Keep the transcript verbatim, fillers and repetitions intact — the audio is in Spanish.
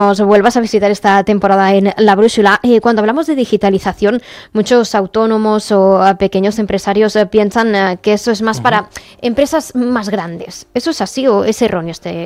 nos vuelvas a visitar esta temporada en La Brújula. Eh, cuando hablamos de digitalización, muchos autónomos o eh, pequeños empresarios eh, piensan eh, que eso es más uh-huh. para empresas más grandes. ¿Eso es así o es erróneo este,